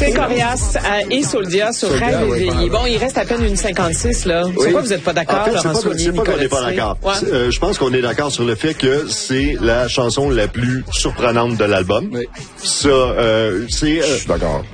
C'est Corias et Soldia sur Radio Réveillé. Bon, il reste à peine une 56, là. Oui. Pourquoi vous n'êtes pas d'accord, Laurent Saunier, c'est pas qu'on n'est pas d'accord. Ouais. Je pense qu'on est d'accord sur le fait que c'est la chanson la plus surprenante de l'album. Oui. Ça, je suis d'accord.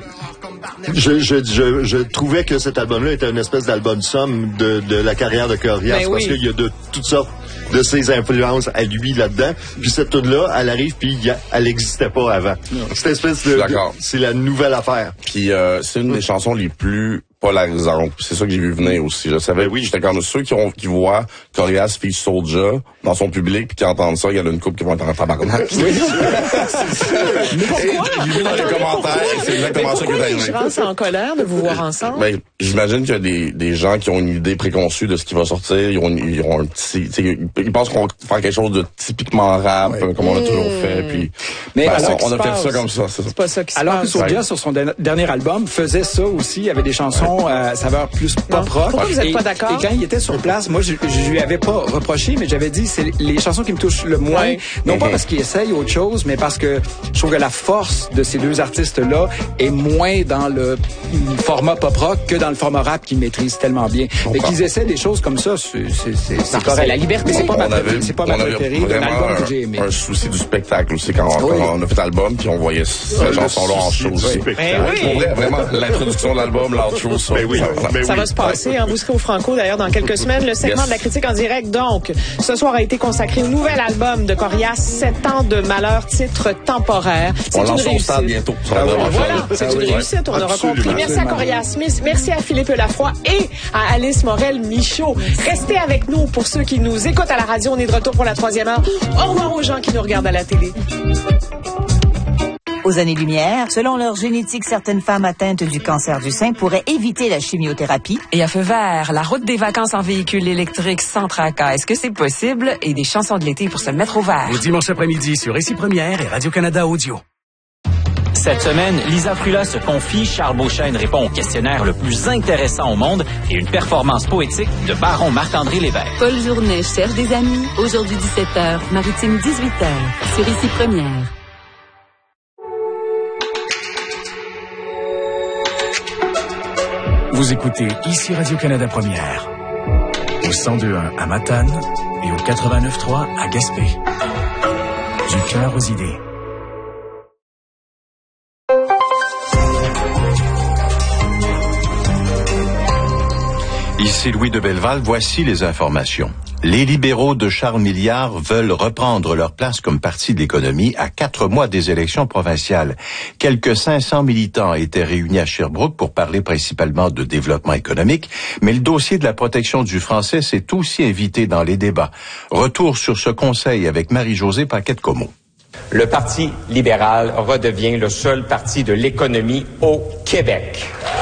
Je trouvais que cet album-là était une espèce d'album somme de la carrière de Corias, parce qu'il y a de toutes sortes de ses influences à lui là-dedans. Puis cette tune-là, elle arrive, puis elle n'existait pas avant. Cette espèce de... C'est la nouvelle affaire. Puis c'est une des chansons les plus polarisantes. C'est ça que j'ai vu venir aussi. Je savais, j'étais comme ceux qui voient Corias puis Soulja dans son public, puis qui entendent ça, il y en a une couple qui vont être en tabarnak. Oui. Mais pourquoi? J'ai vu dans les commentaires, c'est exactement ça qui est arrivé. Les gens sont en colère de vous voir ensemble? Ben, j'imagine qu'il y a des gens qui ont une idée préconçue de ce qui va sortir. Ils ont un petit... Ils pensent qu'on va faire quelque chose de typiquement rap, comme on a toujours fait. Puis, mais on a fait ça comme ça. C'est pas ça qui se passe. Alors que Soulja, sur son dernier album, faisait ça aussi. Il y avait des chansons saveur plus pop-rock. Pourquoi vous n'êtes pas d'accord? Et quand il était sur place, moi, je lui avais pas reproché, mais j'avais dit, c'est les chansons qui me touchent le moins. Ouais. Non pas parce qu'il essaye autre chose, mais parce que je trouve que la force de ces deux artistes-là est moins dans le format pop-rock que dans le format rap qu'ils maîtrisent tellement bien. Et qu'ils essaient des choses comme ça, c'est correct. C'est la liberté. C'est pas ma préférée de l'album que j'ai aimé. Un souci du spectacle aussi quand on a fait l'album, puis on voyait cette chanson-là en show aussi. Vraiment, l'introduction de l'album, l'outro, ça. Ça va se passer. Vous serez au Franco, d'ailleurs, dans quelques semaines. Le segment de la critique en direct, donc, ce soir a été consacré au nouvel album de Corias, 7 ans de malheur, titre temporaire. On lance au stade bientôt. Voilà, c'est une réussite, on aura compris. Merci à Corias Smith, merci à Philippe Lafroy et à Alice Morel-Michaud. Restez avec nous pour ceux qui nous écoutent à la radio. On est de retour pour la 3e heure. Au revoir aux gens qui nous regardent à la télé. Aux années-lumière, selon leur génétique, certaines femmes atteintes du cancer du sein pourraient éviter la chimiothérapie. Et à feu vert, la route des vacances en véhicule électrique sans tracas. Est-ce que c'est possible? Et des chansons de l'été pour se mettre au vert. Au dimanche après-midi sur Récit Première et Radio-Canada Audio. Cette semaine, Lisa Frula se confie, Charles Beauchesne répond au questionnaire le plus intéressant au monde et une performance poétique de Baron Marc-André Lévesque. Paul Journet cherche des amis. Aujourd'hui 17h, Maritime 18h, sur Récit Première. Vous écoutez ici Radio-Canada Première, au 102.1 à Matane et au 89.3 à Gaspé. Du cœur aux idées. Ici Louis de Belleval, voici les informations. Les libéraux de Charles Milliard veulent reprendre leur place comme parti de l'économie à 4 mois des élections provinciales. Quelques 500 militants étaient réunis à Sherbrooke pour parler principalement de développement économique, mais le dossier de la protection du français s'est aussi invité dans les débats. Retour sur ce conseil avec Marie-Josée Paquette-Comeau. Le Parti libéral redevient le seul parti de l'économie au Québec.